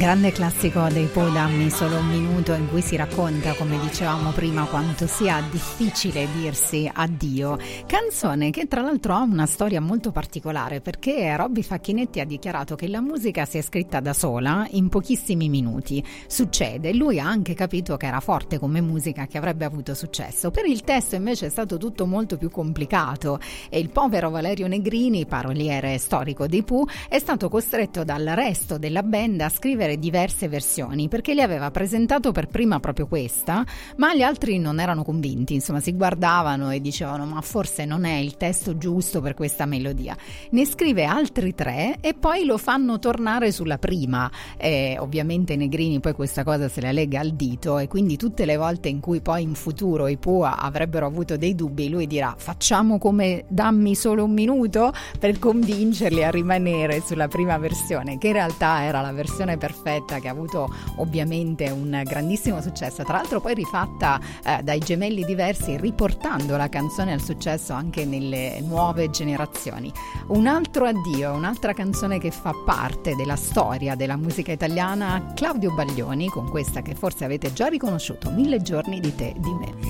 Grande classico dei Pooh, Dammi solo un minuto, in cui si racconta, come dicevamo prima, quanto sia difficile dirsi addio. Canzone che tra l'altro ha una storia molto particolare, perché Robby Facchinetti ha dichiarato che la musica si è scritta da sola in pochissimi minuti. Succede, lui ha anche capito che era forte come musica, che avrebbe avuto successo. Per il testo invece è stato tutto molto più complicato e il povero Valerio Negrini, paroliere storico dei Pooh, è stato costretto dal resto della band a scrivere diverse versioni, perché le aveva presentato per prima proprio questa, ma gli altri non erano convinti, insomma si guardavano e dicevano ma forse non è il testo giusto per questa melodia. Ne scrive altri 3 e poi lo fanno tornare sulla prima, ovviamente Negrini poi questa cosa se la lega al dito, e quindi tutte le volte in cui poi in futuro i Pooh avrebbero avuto dei dubbi, lui dirà facciamo come Dammi solo un minuto, per convincerli a rimanere sulla prima versione, che in realtà era la versione perfetta, che ha avuto ovviamente un grandissimo successo, tra l'altro poi rifatta dai gemelli diversi, riportando la canzone al successo anche nelle nuove generazioni. Un altro addio, un'altra canzone che fa parte della storia della musica italiana, Claudio Baglioni con questa che forse avete già riconosciuto, 1000 giorni di te, di me.